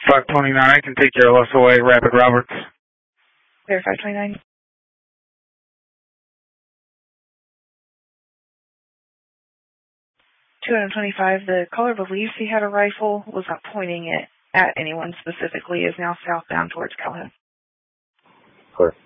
529, I can take your loss away, Rapid Roberts. Clear 529. $225, the caller believes he had a rifle, was not pointing it at anyone specifically, is now southbound towards Calhoun. Clear.